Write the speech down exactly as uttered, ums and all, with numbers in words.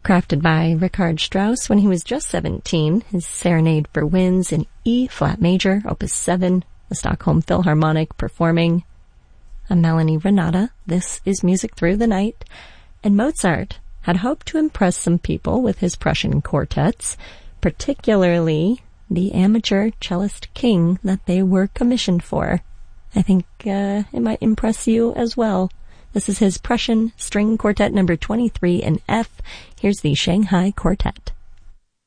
Crafted by Richard Strauss when he was just seventeen, his Serenade for Winds in E-flat major, opus seven, the Stockholm Philharmonic performing. I'm Melanie Renata. This is Music Through the Night. And Mozart had hoped to impress some people with his Prussian quartets, particularly the amateur cellist king that they were commissioned for. I think uh, it might impress you as well. This is his Prussian String Quartet number twenty-three in F. Here's the Shanghai Quartet.